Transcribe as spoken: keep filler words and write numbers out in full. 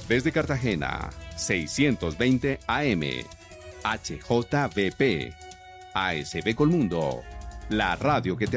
Desde Cartagena, seiscientos veinte A M. H J V P. A S B Colmundo. La radio que te